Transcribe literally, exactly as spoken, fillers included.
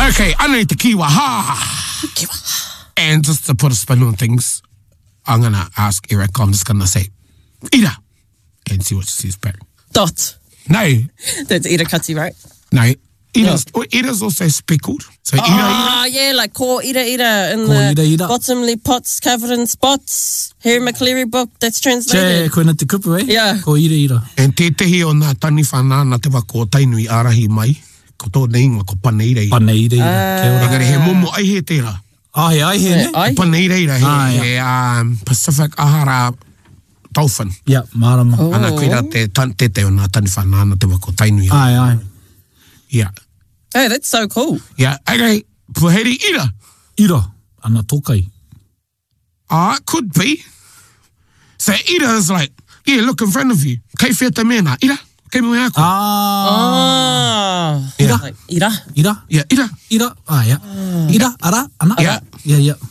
Okay, anei te kiwa, ha! Kiwa. And just to put a spin on things, I'm going to ask Erica, I'm just going to say, Ira, and see what she says back. Dot. No, That's Ira Kati, right? no, Ira's, Ira's also speckled. So Ira, Oh, Ira. yeah, like ko Ira Ira in Ko the ira ira. bottomly pots covered in spots. Harry McCleary book that's Che, translated. koe na te kupu, eh? Yeah. Ko ira ira. And te tehi o nā tani whanāna te wako tainui arahi mai, ko tō neinga ko paneirei. Paneirei ira. Kia ora. Engari he momo ai he tērā. Ai, ai, he, Yeah, ne? ai. Paneirei ra he, Ah, yeah. he um, Pacific Ahara dolphin. Yeah, marama. Oh. Ana koeira te, tan, te te o nā tani whanāna te wako tainui. Ai, ai. Yeah. Hey, that's so cool. Yeah, okay, puheri ira. Ira, ana tokai. Ah, it could be. So ira is like, yeah, look in front of you. Kei whea te mena, ira, kei moe ako. Ah. Ah. Yeah. Like, Ira. Ira, Yeah, ira. ira, ah, yeah. Ira, ara, ana. Yeah. Yeah, yeah.